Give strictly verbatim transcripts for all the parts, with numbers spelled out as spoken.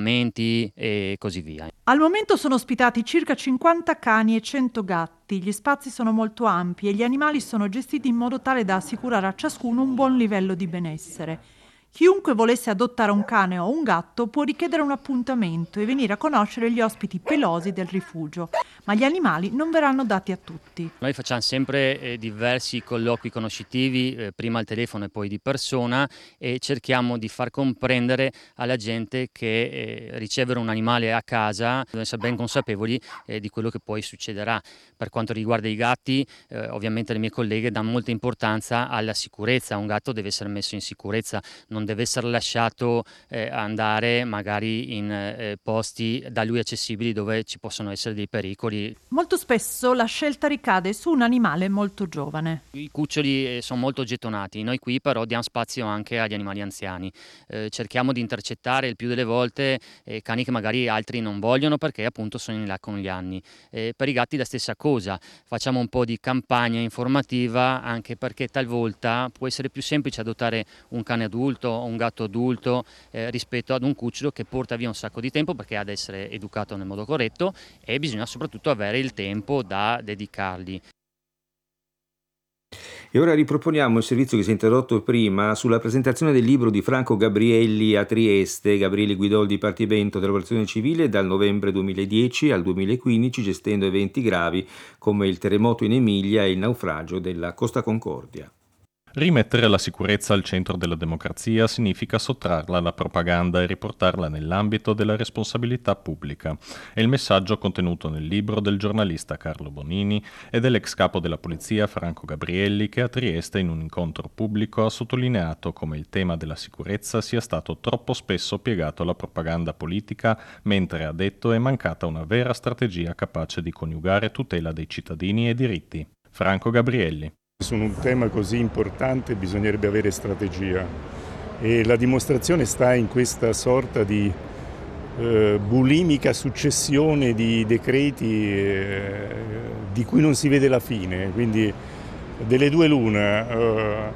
abbonamenti e così via. Al momento sono ospitati circa cinquanta cani e cento gatti, gli spazi sono molto ampi e gli animali sono gestiti in modo tale da assicurare a ciascuno un buon livello di benessere. Chiunque volesse adottare un cane o un gatto può richiedere un appuntamento e venire a conoscere gli ospiti pelosi del rifugio, ma gli animali non verranno dati a tutti. Noi facciamo sempre eh, diversi colloqui conoscitivi, eh, prima al telefono e poi di persona, e cerchiamo di far comprendere alla gente che eh, ricevere un animale a casa deve essere ben consapevoli eh, di quello che poi succederà. Per quanto riguarda i gatti, eh, ovviamente le mie colleghe danno molta importanza alla sicurezza. Un gatto deve essere messo in sicurezza, non deve essere lasciato eh, andare magari in eh, posti da lui accessibili dove ci possono essere dei pericoli. Molto spesso la scelta ricade su un animale molto giovane. I cuccioli eh, sono molto gettonati, noi qui però diamo spazio anche agli animali anziani. Eh, cerchiamo di intercettare il più delle volte eh, cani che magari altri non vogliono perché appunto sono in là con gli anni. Eh, per i gatti la stessa cosa, facciamo un po' di campagna informativa anche perché talvolta può essere più semplice adottare un cane adulto o un gatto adulto eh, rispetto ad un cucciolo che porta via un sacco di tempo perché ha ad essere educato nel modo corretto e bisogna soprattutto avere il tempo da dedicargli. E ora riproponiamo il servizio che si è interrotto prima sulla presentazione del libro di Franco Gabrielli a Trieste. Gabriele guidò il Dipartimento della Protezione Civile dal novembre duemiladieci al duemilaquindici, gestendo eventi gravi come il terremoto in Emilia e il naufragio della Costa Concordia. Rimettere la sicurezza al centro della democrazia significa sottrarla alla propaganda e riportarla nell'ambito della responsabilità pubblica. È il messaggio contenuto nel libro del giornalista Carlo Bonini e dell'ex capo della polizia Franco Gabrielli, che a Trieste in un incontro pubblico ha sottolineato come il tema della sicurezza sia stato troppo spesso piegato alla propaganda politica, mentre ha detto è mancata una vera strategia capace di coniugare tutela dei cittadini e diritti. Franco Gabrielli. Su un tema così importante bisognerebbe avere strategia e la dimostrazione sta in questa sorta di eh, bulimica successione di decreti eh, di cui non si vede la fine, quindi delle due l'una, eh,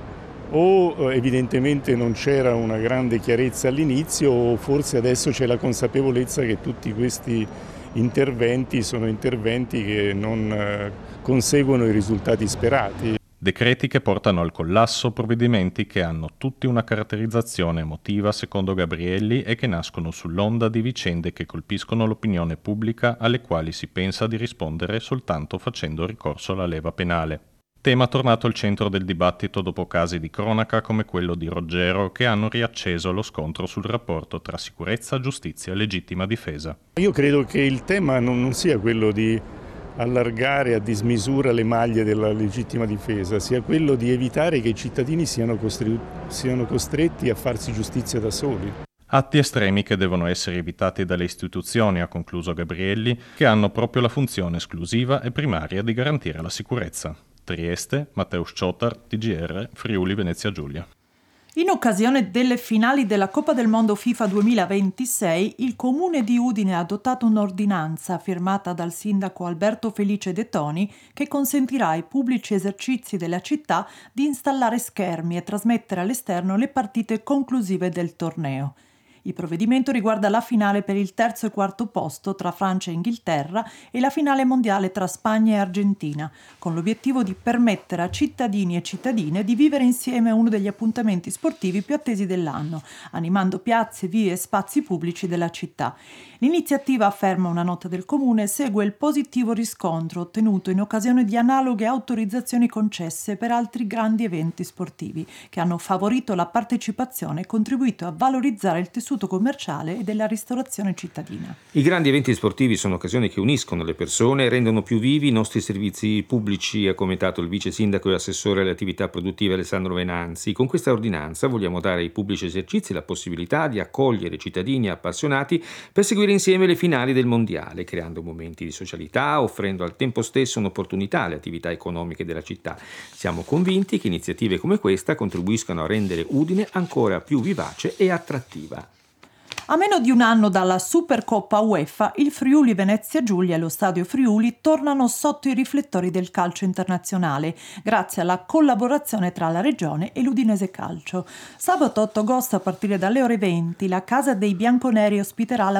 o evidentemente non c'era una grande chiarezza all'inizio o forse adesso c'è la consapevolezza che tutti questi interventi sono interventi che non eh, conseguono i risultati sperati. Decreti che portano al collasso, provvedimenti che hanno tutti una caratterizzazione emotiva secondo Gabrielli e che nascono sull'onda di vicende che colpiscono l'opinione pubblica alle quali si pensa di rispondere soltanto facendo ricorso alla leva penale. Tema tornato al centro del dibattito dopo casi di cronaca come quello di Roggero che hanno riacceso lo scontro sul rapporto tra sicurezza, giustizia e legittima difesa. Io credo che il tema non, non sia quello di allargare a dismisura le maglie della legittima difesa, sia quello di evitare che i cittadini siano, costri- siano costretti a farsi giustizia da soli. Atti estremi che devono essere evitati dalle istituzioni, ha concluso Gabrielli, che hanno proprio la funzione esclusiva e primaria di garantire la sicurezza. Trieste, Mateusz Ciotar, T G R, Friuli Venezia Giulia. In occasione delle finali della Coppa del Mondo FIFA duemilaventisei, il Comune di Udine ha adottato un'ordinanza firmata dal sindaco Alberto Felice De Toni che consentirà ai pubblici esercizi della città di installare schermi e trasmettere all'esterno le partite conclusive del torneo. Il provvedimento riguarda la finale per il terzo e quarto posto tra Francia e Inghilterra e la finale mondiale tra Spagna e Argentina, con l'obiettivo di permettere a cittadini e cittadine di vivere insieme a uno degli appuntamenti sportivi più attesi dell'anno, animando piazze, vie e spazi pubblici della città. L'iniziativa, afferma una nota del Comune, segue il positivo riscontro ottenuto in occasione di analoghe autorizzazioni concesse per altri grandi eventi sportivi, che hanno favorito la partecipazione e contribuito a valorizzare il tessuto commerciale e della ristorazione cittadina. I grandi eventi sportivi sono occasioni che uniscono le persone e rendono più vivi i nostri servizi pubblici, ha commentato il vice sindaco e assessore alle attività produttive Alessandro Venanzi. Con questa ordinanza vogliamo dare ai pubblici esercizi la possibilità di accogliere cittadini appassionati per seguire insieme le finali del mondiale, creando momenti di socialità, offrendo al tempo stesso un'opportunità alle attività economiche della città. Siamo convinti che iniziative come questa contribuiscano a rendere Udine ancora più vivace e attrattiva. A meno di un anno dalla Supercoppa UEFA, il Friuli Venezia Giulia e lo Stadio Friuli tornano sotto i riflettori del calcio internazionale, grazie alla collaborazione tra la Regione e l'Udinese Calcio. Sabato otto agosto, a partire dalle ore venti, la Casa dei Bianconeri ospiterà la